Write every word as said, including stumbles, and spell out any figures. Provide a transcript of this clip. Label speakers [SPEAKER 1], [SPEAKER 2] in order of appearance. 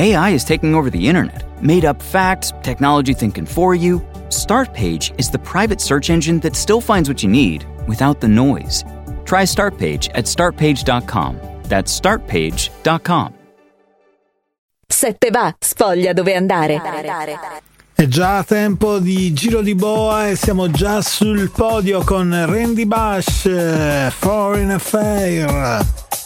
[SPEAKER 1] A I is taking over the internet. Made up facts, technology thinking for you. Startpage is the private search engine that still finds what you need without the noise. Try Startpage at start page dot com. That's start page dot com.
[SPEAKER 2] Sette va, sfoglia dove andare.
[SPEAKER 3] È già tempo di giro di boa e siamo già sul podio con Randy Bush, Foreign Affair.